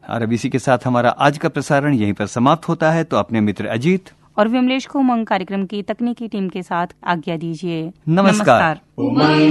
और अब इसी के साथ हमारा आज का प्रसारण यहीं पर समाप्त होता है। तो अपने मित्र अजीत और विमलेश को उमंग कार्यक्रम की तकनीकी टीम के साथ आज्ञा दीजिए। नमस्कार।